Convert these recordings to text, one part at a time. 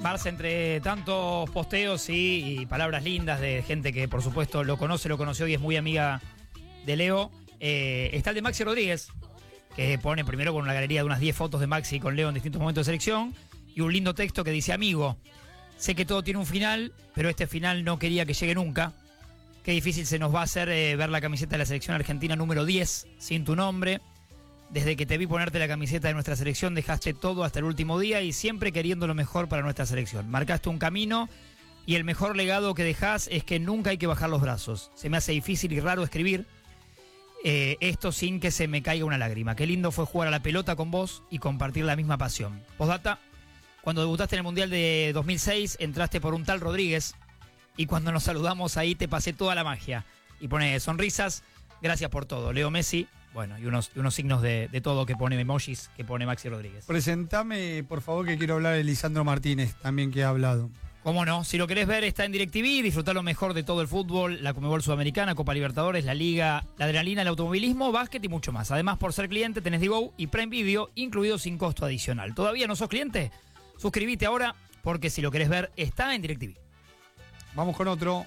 Marce, entre tantos posteos y palabras lindas de gente que por supuesto lo conoció y es muy amiga de Leo, está el de Maxi Rodríguez, que pone primero con una galería de unas 10 fotos de Maxi con Leo en distintos momentos de selección, y un lindo texto que dice: amigo, sé que todo tiene un final, pero este final no quería que llegue nunca. Qué difícil se nos va a hacer ver la camiseta de la selección argentina número 10 sin tu nombre. Desde que te vi ponerte la camiseta de nuestra selección dejaste todo hasta el último día y siempre queriendo lo mejor para nuestra selección. Marcaste un camino y el mejor legado que dejás es que nunca hay que bajar los brazos. Se me hace difícil y raro escribir esto sin que se me caiga una lágrima. Qué lindo fue jugar a la pelota con vos y compartir la misma pasión. Postdata, cuando debutaste en el Mundial de 2006 entraste por un tal Rodríguez y cuando nos saludamos ahí te pasé toda la magia. Y pone sonrisas, gracias por todo. Leo Messi. Bueno, y unos signos de todo que pone, emojis que pone Maxi Rodríguez. Presentame, por favor, que quiero hablar de Lisandro Martínez, también que ha hablado. ¿Cómo no? Si lo querés ver, está en DirecTV, disfrutar lo mejor de todo el fútbol, la Conmebol Sudamericana, Copa Libertadores, la Liga, la adrenalina, el automovilismo, básquet y mucho más. Además, por ser cliente, tenés Digo y Prime Video, incluido sin costo adicional. ¿Todavía no sos cliente? Suscribite ahora, porque si lo querés ver, está en DirecTV. Vamos con otro.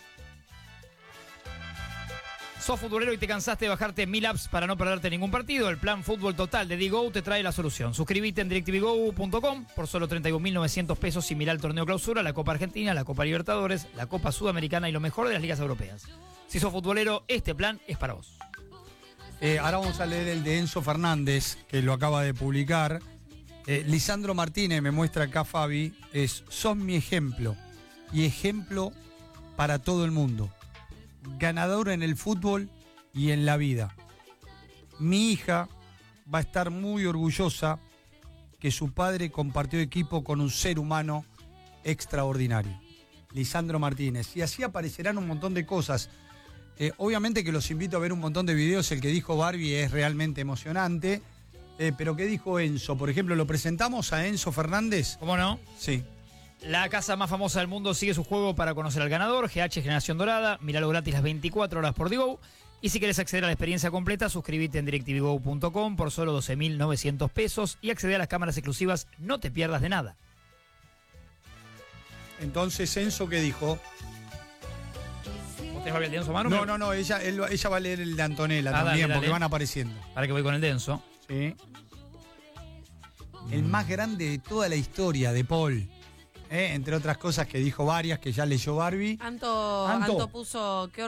Sos futbolero y te cansaste de bajarte 1000 apps para no perderte ningún partido. El plan Fútbol Total de Digo te trae la solución. Suscríbete en directvgo.com por solo 31.900 pesos, similar al torneo clausura, la Copa Argentina, la Copa Libertadores, la Copa Sudamericana y lo mejor de las ligas europeas. Si sos futbolero, este plan es para vos. Ahora vamos a leer el de Enzo Fernández, que lo acaba de publicar. Lisandro Martínez, me muestra acá Fabi, sos mi ejemplo y ejemplo para todo el mundo. Ganador en el fútbol y en la vida. Mi hija va a estar muy orgullosa que su padre compartió equipo con un ser humano extraordinario. Lisandro Martínez. Y así aparecerán un montón de cosas. Obviamente que los invito a ver un montón de videos. El que dijo Barbie es realmente emocionante. Pero ¿qué dijo Enzo? Por ejemplo, ¿lo presentamos a Enzo Fernández? ¿Cómo no? Sí. La casa más famosa del mundo sigue su juego para conocer al ganador. GH Generación Dorada. Míralo gratis las 24 horas por Digo. Y si querés acceder a la experiencia completa, suscríbete en directvgo.com por solo 12.900 pesos y acceder a las cámaras exclusivas. No te pierdas de nada. Entonces, Enzo, ¿qué dijo? ¿Vos tenés el de Enzo, Manu? No, ella va a leer el de Antonella también, dale. porque van apareciendo. Para que voy con el de Enzo. Sí. El más grande de toda la historia de Paul. Entre otras cosas que dijo varias, que ya leyó Barbie. Anto puso, qué